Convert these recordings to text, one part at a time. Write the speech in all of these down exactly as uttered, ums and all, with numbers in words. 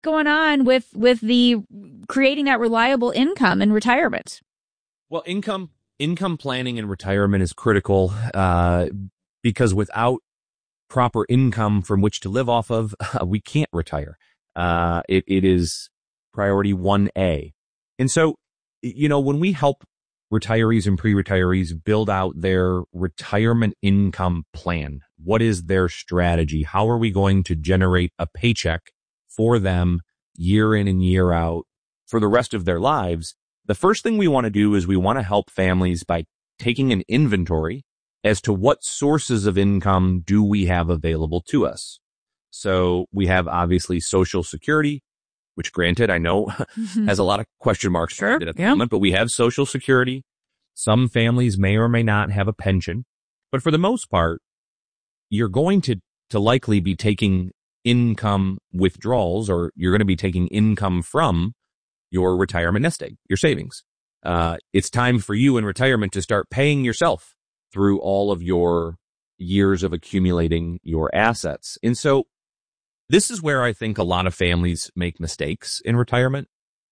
going on with with the creating that reliable income in retirement? Well, income income planning in retirement is critical uh, because without proper income from which to live off of, uh, we can't retire. Uh, it, it is priority one A. And so, you know, when we help retirees and pre-retirees build out their retirement income plan, what is their strategy? How are we going to generate a paycheck for them year in and year out for the rest of their lives? The first thing we want to do is we want to help families by taking an inventory as to what sources of income do we have available to us. So we have obviously Social Security, which granted I know has a lot of question marks Sure, at the yeah. moment, but we have Social Security. Some families may or may not have a pension, but for the most part, you're going to, to likely be taking income withdrawals, or you're going to be taking income from your retirement nest egg, your savings. Uh, it's time for you in retirement to start paying yourself through all of your years of accumulating your assets. And so this is where I think a lot of families make mistakes in retirement,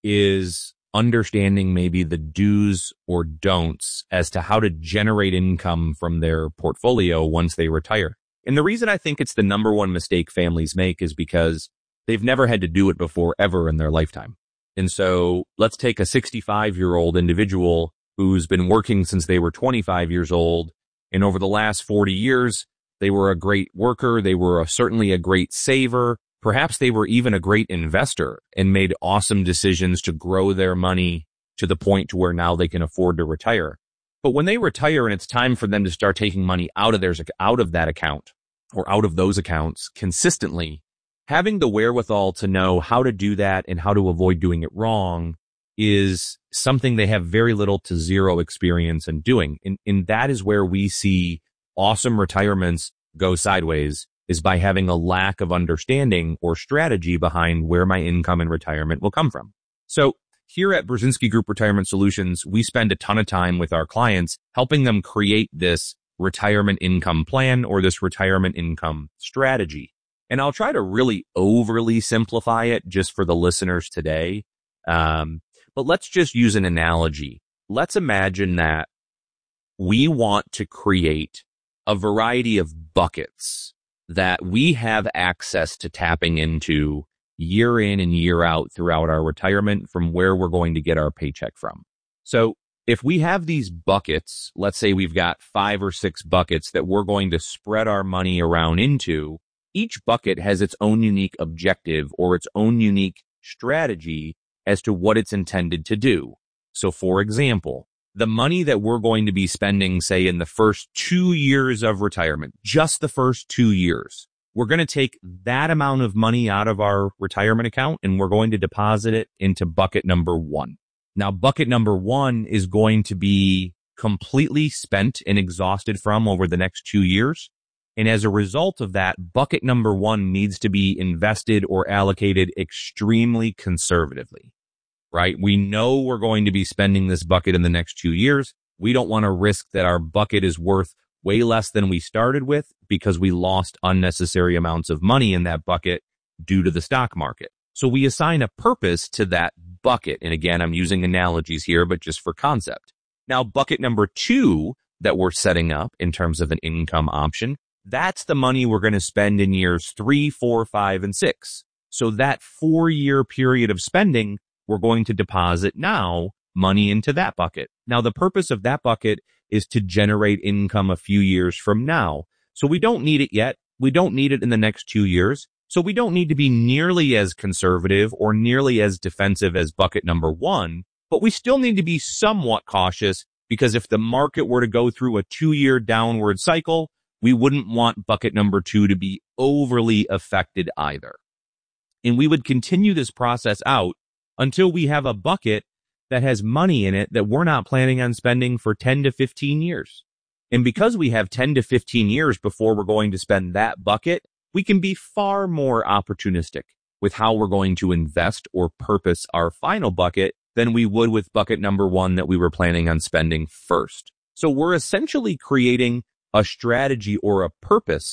is understanding maybe the do's or don'ts as to how to generate income from their portfolio once they retire. And the reason I think it's the number one mistake families make is because they've never had to do it before ever in their lifetime. And so let's take a sixty-five-year-old individual who's been working since they were twenty-five years old. And over the last forty years, they were a great worker. They were a, certainly a great saver. Perhaps they were even a great investor and made awesome decisions to grow their money to the point to where now they can afford to retire. But when they retire and it's time for them to start taking money out of theirs, out of that account or out of those accounts consistently, having the wherewithal to know how to do that and how to avoid doing it wrong is something they have very little to zero experience in doing. And, and that is where we see awesome retirements go sideways, is by having a lack of understanding or strategy behind where my income in retirement will come from. So here at Brzezinski Group Retirement Solutions, we spend a ton of time with our clients helping them create this retirement income plan or this retirement income strategy. And I'll try to really overly simplify it just for the listeners today. Um, but let's just use an analogy. Let's imagine that we want to create a variety of buckets that we have access to tapping into year in and year out throughout our retirement from where we're going to get our paycheck from. So if we have these buckets, let's say we've got five or six buckets that we're going to spread our money around into, each bucket has its own unique objective or its own unique strategy as to what it's intended to do. So for example, the money that we're going to be spending, say, in the first two years of retirement, just the first two years, we're going to take that amount of money out of our retirement account and we're going to deposit it into bucket number one. Now, bucket number one is going to be completely spent and exhausted from over the next two years. And as a result of that, bucket number one needs to be invested or allocated extremely conservatively, right? We know we're going to be spending this bucket in the next two years. We don't want to risk that our bucket is worth way less than we started with because we lost unnecessary amounts of money in that bucket due to the stock market. So we assign a purpose to that bucket. And again, I'm using analogies here, but just for concept. Now, bucket number two that we're setting up in terms of an income option, that's the money we're going to spend in years three, four, five, and six. So that four-year period of spending, we're going to deposit now money into that bucket. Now, the purpose of that bucket is to generate income a few years from now. So we don't need it yet. We don't need it in the next two years. So we don't need to be nearly as conservative or nearly as defensive as bucket number one, but we still need to be somewhat cautious because if the market were to go through a two-year downward cycle, we wouldn't want bucket number two to be overly affected either. And we would continue this process out until we have a bucket that has money in it that we're not planning on spending for ten to fifteen years. And because we have ten to fifteen years before we're going to spend that bucket, we can be far more opportunistic with how we're going to invest or purpose our final bucket than we would with bucket number one that we were planning on spending first. So we're essentially creating a strategy or a purpose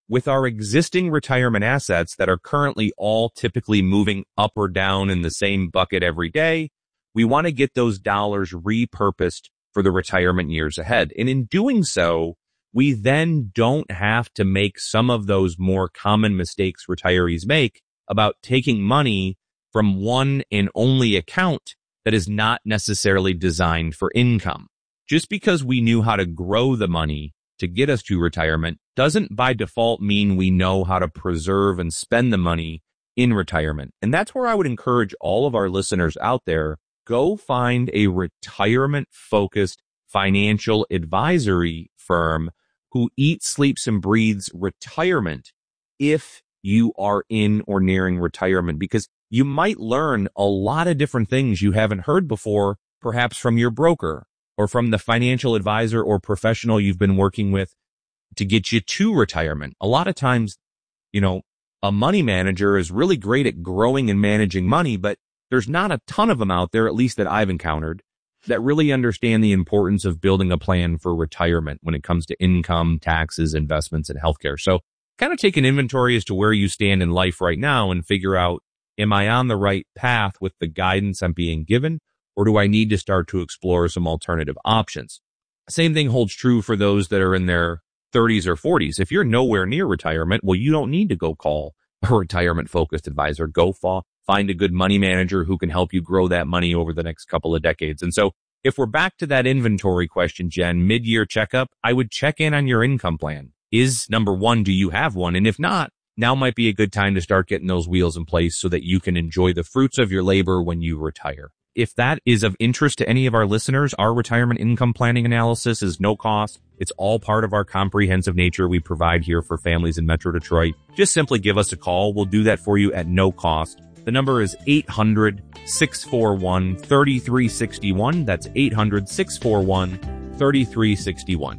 with our existing retirement assets that are currently all typically moving up or down in the same bucket every day, we want to get those dollars repurposed for the retirement years ahead. And in doing so, we then don't have to make some of those more common mistakes retirees make about taking money from one and only account that is not necessarily designed for income. Just because we knew how to grow the money to get us to retirement doesn't by default mean we know how to preserve and spend the money in retirement. And that's where I would encourage all of our listeners out there, go find a retirement-focused financial advisory firm who eats, sleeps, and breathes retirement if you are in or nearing retirement, because you might learn a lot of different things you haven't heard before, perhaps from your broker or from the financial advisor or professional you've been working with to get you to retirement. A lot of times, you know, a money manager is really great at growing and managing money, but there's not a ton of them out there, at least that I've encountered, that really understand the importance of building a plan for retirement when it comes to income, taxes, investments, and healthcare. So kind of take an inventory as to where you stand in life right now and figure out, am I on the right path with the guidance I'm being given, or do I need to start to explore some alternative options? Same thing holds true for those that are in their thirties or forties. If you're nowhere near retirement, well, you don't need to go call a retirement-focused advisor. Go fa- find a good money manager who can help you grow that money over the next couple of decades. And so if we're back to that inventory question, Jen, mid-year checkup, I would check in on your income plan. Is, number one, do you have one? And if not, now might be a good time to start getting those wheels in place so that you can enjoy the fruits of your labor when you retire. If that is of interest to any of our listeners, our retirement income planning analysis is no cost. It's all part of our comprehensive nature we provide here for families in Metro Detroit. Just simply give us a call. We'll do that for you at no cost. The number is eight hundred, six four one, three three six one. That's eight hundred, six four one, three three six one.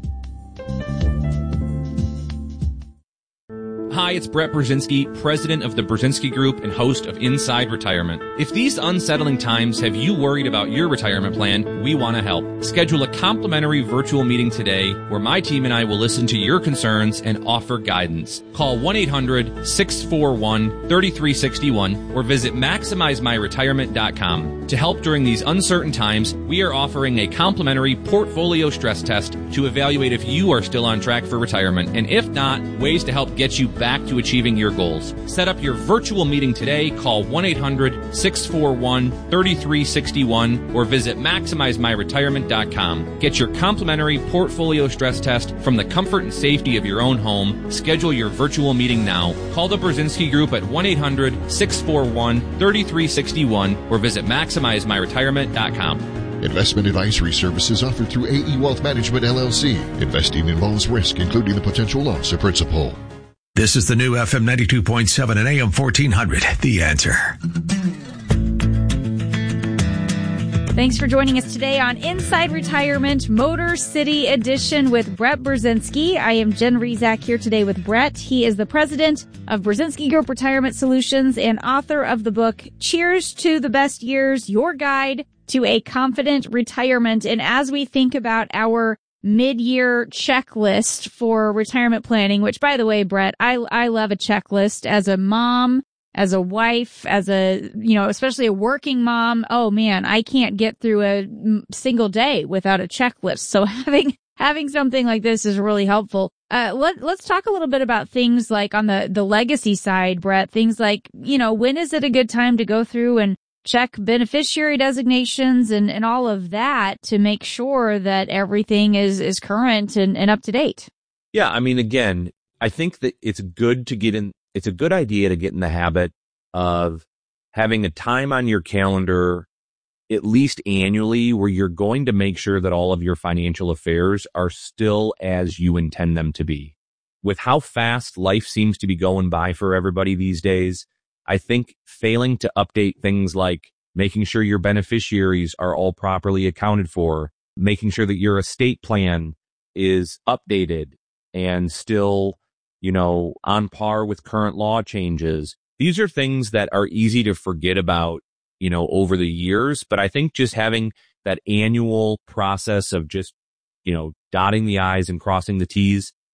Hi, it's Brett Brzezinski, president of the Brzezinski Group and host of Inside Retirement. If these unsettling times have you worried about your retirement plan, we want to help. Schedule a complimentary virtual meeting today where my team and I will listen to your concerns and offer guidance. Call one eight hundred, six four one, three three six one or visit maximize my retirement dot com. To help during these uncertain times, we are offering a complimentary portfolio stress test to evaluate if you are still on track for retirement, and if not, ways to help get you back to achieving your goals. Set up your virtual meeting today. Call one eight hundred, six four one, three three six one or visit maximize my retirement dot com. Get your complimentary portfolio stress test from the comfort and safety of your own home. Schedule your virtual meeting now. Call the Brzezinski Group at one eight hundred, six four one, three three six one or visit maximize my retirement dot com. Investment advisory services offered through A E Wealth Management, L L C. Investing involves risk, including the potential loss of principal. This is the new F M ninety-two point seven and A M fourteen hundred, The Answer. Thanks for joining us today on Inside Retirement Motor City Edition with Brett Brzezinski. I am Jen Rezac here today with Brett. He is the president of Brzezinski Group Retirement Solutions and author of the book, Cheers to the Best Years, Your Guide to a Confident Retirement. And as we think about our mid-year checklist for retirement planning, which, by the way, Brett, I, I love a checklist as a mom, as a wife, as a, you know, especially a working mom. Oh man, I can't get through a single day without a checklist. So having, having something like this is really helpful. Uh, let, let's talk a little bit about things like on the, the legacy side, Brett, things like, you know, when is it a good time to go through and check beneficiary designations and, and all of that to make sure that everything is, is current and, and up to date? Yeah. I mean, again, I think that it's good to get in, it's a good idea to get in the habit of having a time on your calendar, at least annually, where you're going to make sure that all of your financial affairs are still as you intend them to be. With how fast life seems to be going by for everybody these days, I think failing to update things like making sure your beneficiaries are all properly accounted for, making sure that your estate plan is updated and still, you know, on par with current law changes. These are things that are easy to forget about, you know, over the years. But I think just having that annual process of just, you know, dotting the I's and crossing the T's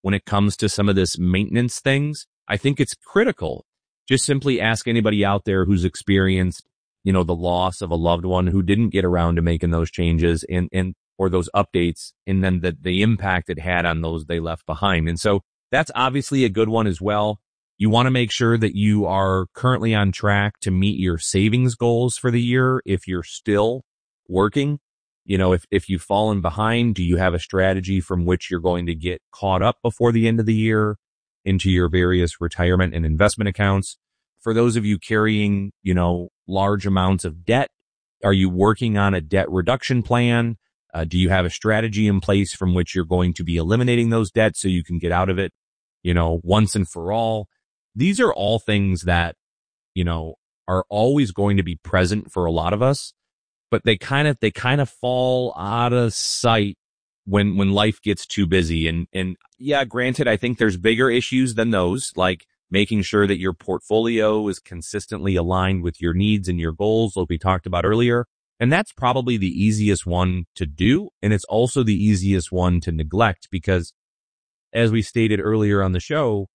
when it comes to some of this maintenance things, I think it's critical. Just simply ask anybody out there who's experienced, you know, the loss of a loved one who didn't get around to making those changes and, and, or those updates, and then the, the impact it had on those they left behind. And so that's obviously a good one as well. You want to make sure that you are currently on track to meet your savings goals for the year. If you're still working, you know, if, if you've fallen behind, do you have a strategy from which you're going to get caught up before the end of the year into your various retirement and investment accounts? For those of you carrying, you know, large amounts of debt, are you working on a debt reduction plan? Uh, do you have a strategy in place from which you're going to be eliminating those debts so you can get out of it, you know, once and for all? These are all things that, you know, are always going to be present for a lot of us, but they kind of, they kind of fall out of sight when, when life gets too busy. And, and yeah, granted, I think there's bigger issues than those, like making sure that your portfolio is consistently aligned with your needs and your goals, like we talked about earlier. And that's probably the easiest one to do. And it's also the easiest one to neglect because, as we stated earlier on the show,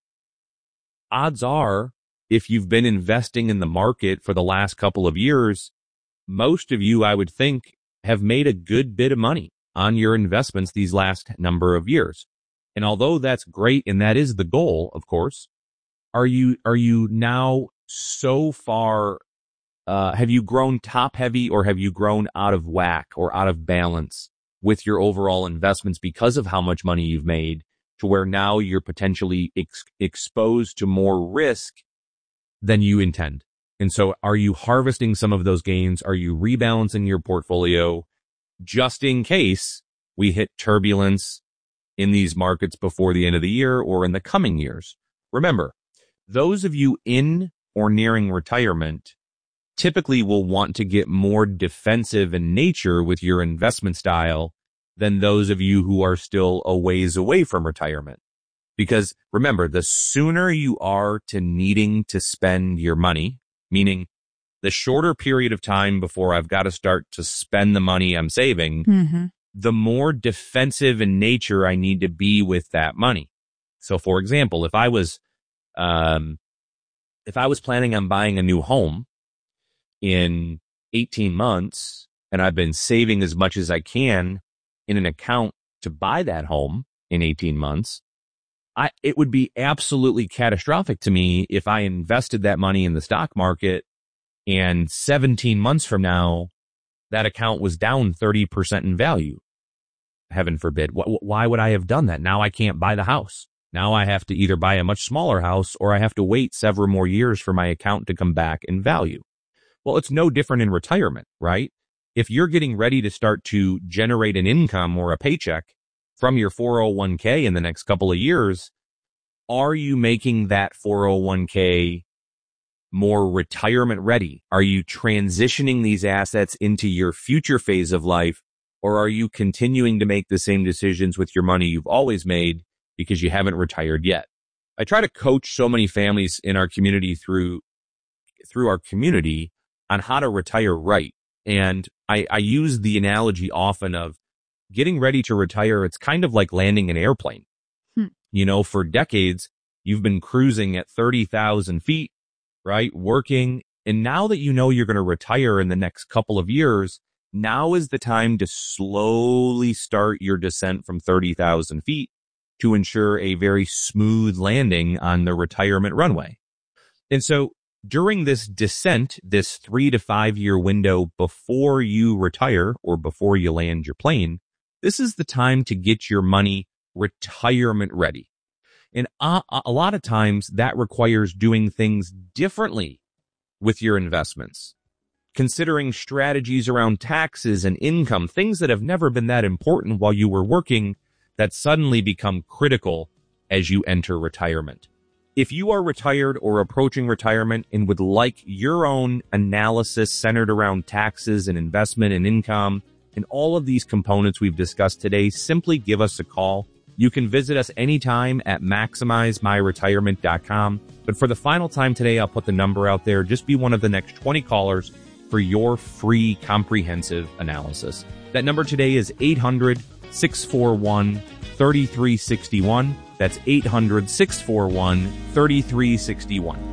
odds are, if you've been investing in the market for the last couple of years, most of you, I would think, have made a good bit of money on your investments these last number of years. And although that's great, and that is the goal, of course, are you, are you now so far, uh, have you grown top heavy, or have you grown out of whack or out of balance with your overall investments because of how much money you've made, to where now you're potentially ex- exposed to more risk than you intend? And so are you harvesting some of those gains? Are you rebalancing your portfolio just in case we hit turbulence in these markets before the end of the year or in the coming years? Remember, those of you in or nearing retirement typically will want to get more defensive in nature with your investment style than those of you who are still a ways away from retirement. Because remember, the sooner you are to needing to spend your money, meaning the shorter period of time before I've got to start to spend the money I'm saving, mm-hmm. the more defensive in nature I need to be with that money. So for example, if I was, um, if I was planning on buying a new home in eighteen months, and I've been saving as much as I can in an account to buy that home in eighteen months, I, it would be absolutely catastrophic to me if I invested that money in the stock market and seventeen months from now, that account was down thirty percent in value. Heaven forbid. Wh- why would I have done that? Now I can't buy the house. Now I have to either buy a much smaller house, or I have to wait several more years for my account to come back in value. Well, it's no different in retirement, right? If you're getting ready to start to generate an income or a paycheck from your four oh one k in the next couple of years, are you making that four oh one k more retirement ready? Are you transitioning these assets into your future phase of life, or are you continuing to make the same decisions with your money you've always made because you haven't retired yet? I try to coach so many families in our community through through our community on how to retire right. And I, I use the analogy often of getting ready to retire. It's kind of like landing an airplane. Hmm. You know, for decades, you've been cruising at thirty thousand feet, right? Working. And now that you know you're going to retire in the next couple of years, now is the time to slowly start your descent from thirty thousand feet to ensure a very smooth landing on the retirement runway. And so during this descent, this three to five year window before you retire or before you land your plane, this is the time to get your money retirement ready. And a, a lot of times that requires doing things differently with your investments, considering strategies around taxes and income, things that have never been that important while you were working that suddenly become critical as you enter retirement. If you are retired or approaching retirement and would like your own analysis centered around taxes and investment and income and all of these components we've discussed today, simply give us a call. You can visit us anytime at maximize my retirement dot com. But for the final time today, I'll put the number out there. Just be one of the next twenty callers for your free comprehensive analysis. That number today is eight hundred, six four one, three six one. That's eight hundred, six four one, three three six one.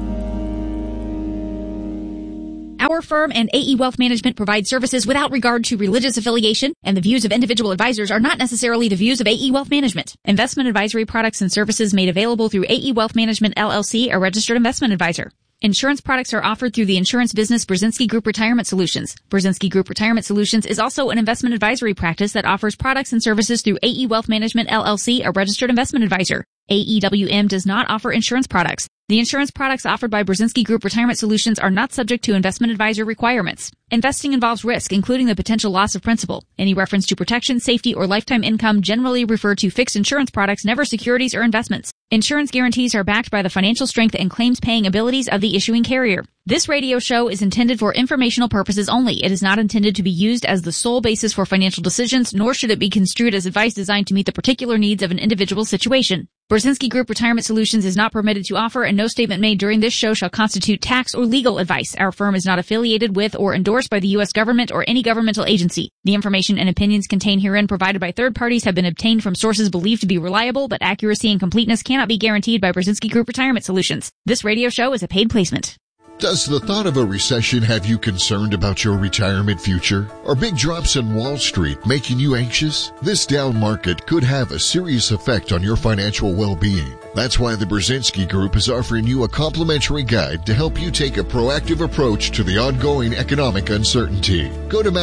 Our firm and A E Wealth Management provide services without regard to religious affiliation, and the views of individual advisors are not necessarily the views of A E Wealth Management. Investment advisory products and services made available through A E Wealth Management, L L C, a registered investment advisor. Insurance products are offered through the insurance business Brzezinski Group Retirement Solutions. Brzezinski Group Retirement Solutions is also an investment advisory practice that offers products and services through A E Wealth Management, L L C, a registered investment advisor. A E W M does not offer insurance products. The insurance products offered by Brzezinski Group Retirement Solutions are not subject to investment advisor requirements. Investing involves risk, including the potential loss of principal. Any reference to protection, safety, or lifetime income generally refer to fixed insurance products, never securities or investments. Insurance guarantees are backed by the financial strength and claims-paying abilities of the issuing carrier. This radio show is intended for informational purposes only. It is not intended to be used as the sole basis for financial decisions, nor should it be construed as advice designed to meet the particular needs of an individual situation. Brzezinski Group Retirement Solutions is not permitted to offer, and no statement made during this show shall constitute tax or legal advice. Our firm is not affiliated with or endorsed by the U S government or any governmental agency. The information and opinions contained herein provided by third parties have been obtained from sources believed to be reliable, but accuracy and completeness cannot be guaranteed by Brzezinski Group Retirement Solutions. This radio show is a paid placement. Does the thought of a recession have you concerned about your retirement future? Are big drops in Wall Street making you anxious? This down market could have a serious effect on your financial well-being. That's why the Brzezinski Group is offering you a complimentary guide to help you take a proactive approach to the ongoing economic uncertainty. Go to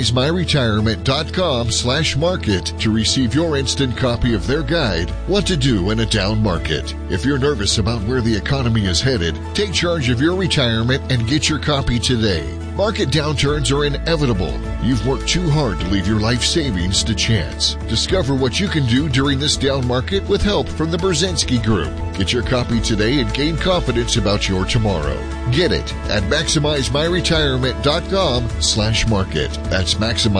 MaximizeMyRetirement.com slash market to receive your instant copy of their guide, What to Do in a Down Market. If you're nervous about where the economy is headed, take charge of your retirement and get your copy today. Market downturns are inevitable. You've worked too hard to leave your life savings to chance. Discover what you can do during this down market with help from the Brzezinski Group. Get your copy today and gain confidence about your tomorrow. Get it at MaximizeMyRetirement.com slash market. That's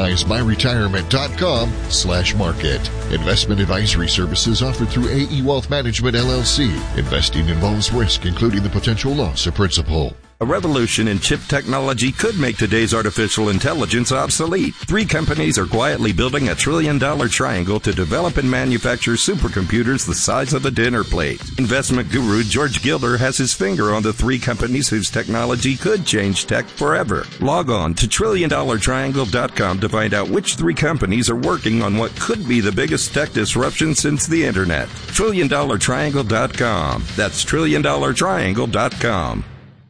MaximizeMyRetirement.com slash market. Investment advisory services offered through A E Wealth Management, L L C. Investing involves risk, including the potential loss of principal. A revolution in chip technology could make today's artificial intelligence obsolete. Three companies are quietly building a trillion-dollar triangle to develop and manufacture supercomputers the size of a dinner plate. Investment guru George Gilder has his finger on the three companies whose technology could change tech forever. Log on to trillion dollar triangle dot com to find out which three companies are working on what could be the biggest tech disruption since the internet. trillion dollar triangle dot com. That's trillion dollar triangle dot com.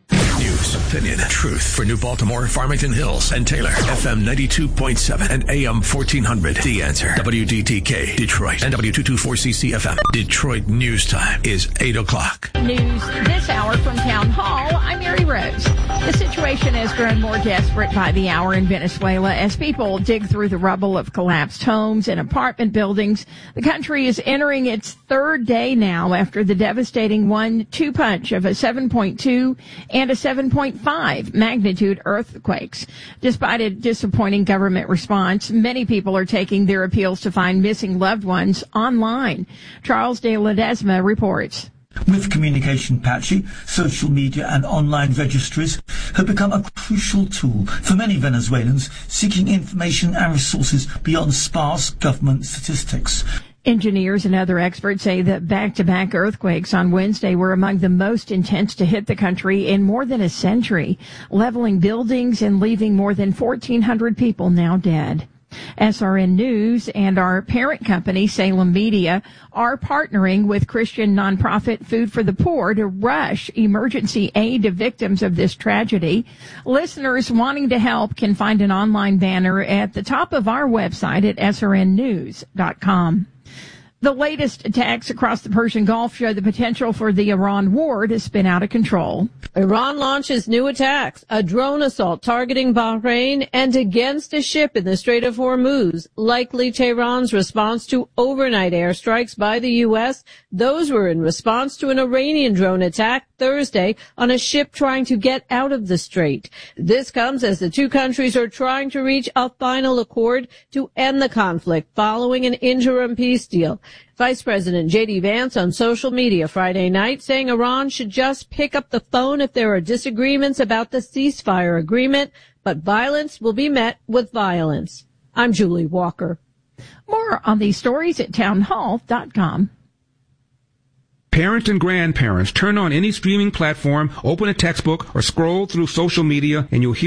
News, opinion, truth for New Baltimore, Farmington Hills, and Taylor. F M ninety-two point seven and A M fourteen hundred. The Answer. W D T K, Detroit, and W two twenty-four C C F M. Detroit News Time is eight o'clock. News this hour from Town Hall. I'm Mary Rose. The situation has grown more desperate by the hour in Venezuela as people dig through the rubble of collapsed homes and apartment buildings. The country is entering its third day now after the devastating one two punch of a seven point two and a seven point five magnitude earthquakes. Despite a disappointing government response, many people are taking their appeals to find missing loved ones online. Charles de Ledesma reports. With communication patchy, social media and online registries have become a crucial tool for many Venezuelans seeking information and resources beyond sparse government statistics. Engineers and other experts say that back-to-back earthquakes on Wednesday were among the most intense to hit the country in more than a century, leveling buildings and leaving more than fourteen hundred people now dead. S R N News and our parent company, Salem Media, are partnering with Christian nonprofit Food for the Poor to rush emergency aid to victims of this tragedy. Listeners wanting to help can find an online banner at the top of our website at S R N news dot com. The latest attacks across the Persian Gulf show the potential for the Iran war to spin out of control. Iran launches new attacks, a drone assault targeting Bahrain and against a ship in the Strait of Hormuz, likely Tehran's response to overnight airstrikes by the U S. Those were in response to an Iranian drone attack Thursday on a ship trying to get out of the strait. This comes as the two countries are trying to reach a final accord to end the conflict following an interim peace deal. Vice President J D Vance on social media Friday night saying Iran should just pick up the phone if there are disagreements about the ceasefire agreement, but violence will be met with violence. I'm Julie Walker. More on these stories at townhall dot com. Parents and grandparents, turn on any streaming platform, open a textbook, or scroll through social media, and you'll hear